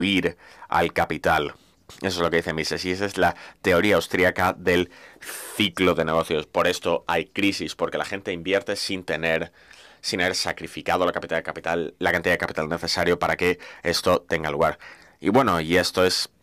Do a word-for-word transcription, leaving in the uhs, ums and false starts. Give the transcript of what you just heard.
huir al capital. Eso es lo que dice Mises, y esa es la teoría austríaca del ciclo de negocios. Por esto hay crisis, porque la gente invierte sin tener, sin haber sacrificado la cantidad de capital, la cantidad de capital necesario para que esto tenga lugar. Y bueno, y esto es